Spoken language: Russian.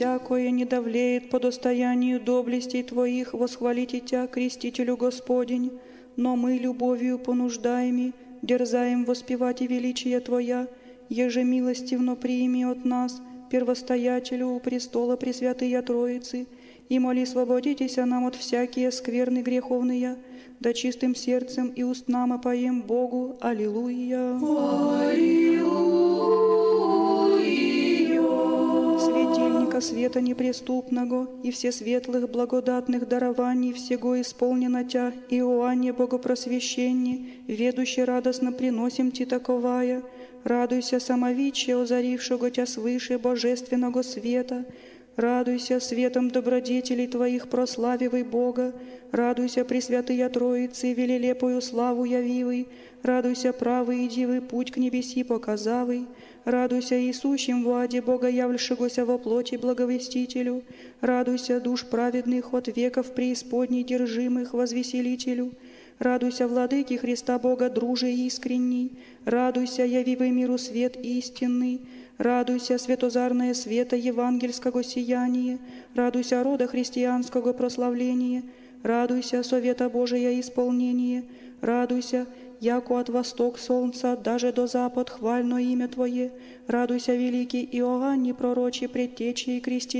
всякое не давлеет по достоянию доблестей Твоих восхвалите Тя, крестителю Господень, но мы любовью понуждаеми дерзаем воспевать и величие Твоя, еже милостивно приими от нас, первостоятелю у престола Пресвятыя Троицы, и моли свободитеся нам от всякие скверны греховные, да чистым сердцем и устнама поем Богу. Аллилуйя. Светильника света неприступного и всесветлых благодатных дарований всего исполнено Тя, Иоанне Богопросвященне, ведуще радостно приносим Ти таковая. Радуйся, самовиче, озарившего Тя свыше божественного света. Радуйся светом добродетелей Твоих, прославивай Бога. Радуйся, Пресвятыя Троицы, велелепую славу явивый. Радуйся, правый и дивый путь к небеси показавый. Радуйся, Иисущим в аде Бога явлшегося во плоти благовестителю. Радуйся, душ праведных от веков преисподней держимых возвеселителю. Радуйся, владыки Христа Бога, друже искренний. Радуйся, явивый миру свет истинный. Радуйся, светозарное света евангельского сияние. Радуйся, рода христианского прославления. Радуйся, совета Божия исполнение. Радуйся, яко от восток солнца даже до запад хвально имя Твое. Радуйся, великий Иоанне, пророче, предтечи и креститель.